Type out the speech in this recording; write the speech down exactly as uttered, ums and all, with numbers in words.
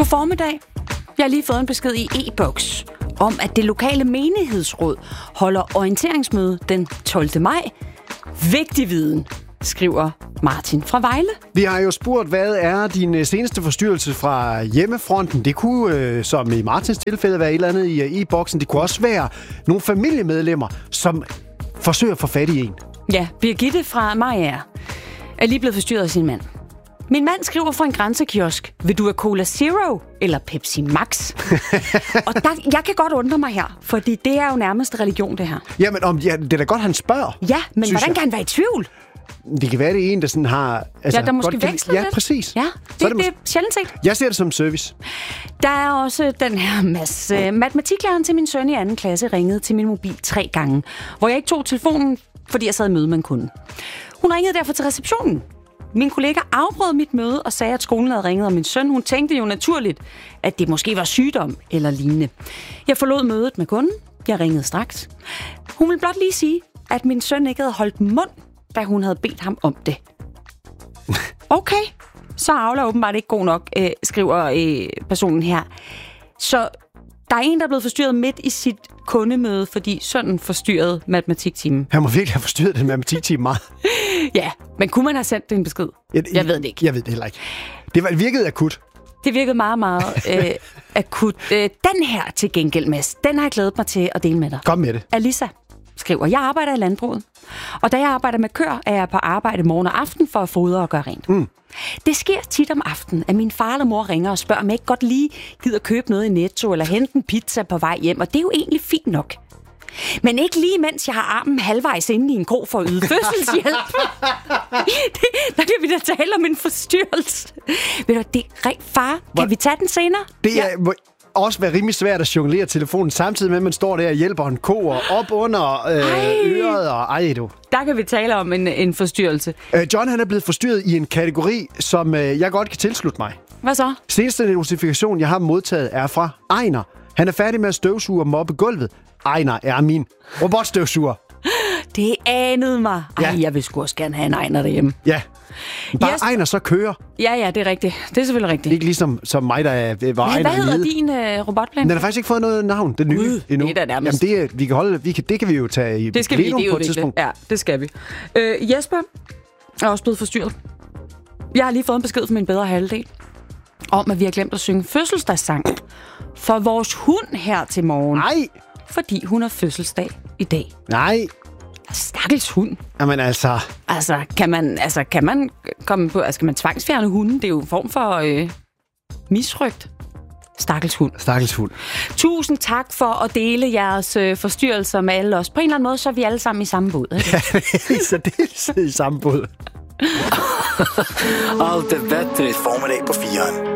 God formiddag. Jeg har lige fået en besked i e-boks om, at det lokale menighedsråd holder orienteringsmøde den tolvte maj. Vigtig viden, skriver Martin fra Vejle. Vi har jo spurgt, hvad er din seneste forstyrrelse fra hjemmefronten? Det kunne, øh, som i Martins tilfælde, være et eller andet i e-boksen. Det kunne også være nogle familiemedlemmer, som forsøger at få fat i en. Ja, Birgitte fra Mariager er lige blevet forstyrret af sin mand. Min mand skriver fra en grænsekiosk: vil du have Cola Zero eller Pepsi Max? Og der, jeg kan godt undre mig her, fordi det er jo nærmest religion, det her. Jamen, om, ja, det er da godt, han spørger. Ja, men hvordan jeg. kan han være i tvivl? Det kan være, det er en, der sådan har... Altså, ja, der måske veksler lidt. Ja, præcis. Ja, det, det, det er sjældent set. Jeg ser det som service. Der er også den her masse. Matematiklæreren til min søn i anden klasse ringede til min mobil tre gange, hvor jeg ikke tog telefonen, fordi jeg sad i møde med en kunde. Hun ringede derfor til receptionen. Min kollega afbrød mit møde og sagde, at skolen havde ringet om min søn. Hun tænkte jo naturligt, at det måske var sygdom eller lignende. Jeg forlod mødet med kunden. Jeg ringede straks. Hun ville blot lige sige, at min søn ikke havde holdt mund, da hun havde bedt ham om det. Okay, så er Aula åbenbart ikke god nok, øh, skriver øh, personen her. Så der er en, der er blevet forstyrret midt i sit kundemøde, fordi sønnen forstyrrede matematiktimen. Han må virkelig have forstyrret den matematiktimen meget. Ja, men kunne man have sendt det en besked? Jeg, jeg ved det ikke. Jeg ved det heller ikke. Det virkede akut. Det virkede meget, meget øh, akut. Øh, den her til gengæld, Mads, den har jeg glædet mig til at dele med dig. Kom med det. Alisa skriver: jeg arbejder i landbruget, og da jeg arbejder med køer, er jeg på arbejde morgen og aften for at fodre og gøre rent. Mm. Det sker tit om aftenen, at min far eller mor ringer og spørger, om jeg ikke godt lige gider købe noget i Netto eller hente en pizza på vej hjem, og det er jo egentlig fint nok. Men ikke lige mens jeg har armen halvvejs inde i en krog for at yde fødselshjælp. det, der kan vi da tale om en forstyrrelse. Ved du, det er rent far. Kan Hvor? vi tage den senere? Det er... Ja. Også være rimelig svært at jonglere telefonen, samtidig med, at man står der og hjælper en ko og op under øh, øret. Og, ej, du. Der kan vi tale om en, en forstyrrelse. Øh, John han er blevet forstyrret i en kategori, som øh, jeg godt kan tilslutte mig. Hvad så? Seneste notifikation, jeg har modtaget, er fra Ejner. Han er færdig med at støvsuge og mobbe gulvet. Ejner er min robotstøvsuger. Det anede mig. Ej, ja. Jeg vil sgu også gerne have en Ejner derhjemme. Ja. Bare yes. Ejner så kører. Ja, ja, det er rigtigt. Det er selvfølgelig rigtigt. Ikke ligesom som mig, der var Ejner. Hvad hedder din uh, robotplan? Den har faktisk ikke fået noget navn. Det nye Ude, endnu. Det er nærmest. Jamen, det, er, vi kan holde, vi kan, det kan vi jo tage i det skal vi, det på et tidspunkt. Ja, det skal vi. Øh, Jesper er også blevet forstyrret. Jeg har lige fået en besked fra min bedre halvdel om, at vi har glemt at synge fødselsdagssang for vores hund her til morgen. Nej! Fordi hun har fødselsdag i dag. Nej! Stakkels hund. Jamen altså... Altså, kan man, altså, kan man komme på... Altså, kan man tvangsfjerne hunden? Det er jo en form for øh, misrygt. Stakkels hund. Stakkels hund. Tusind tak for at dele jeres øh, forstyrrelser med alle os. På en eller anden måde, så er vi alle sammen i samme båd. Ikke? Ja, så det er i samme båd. Allt är bättre i formiddag på fyran.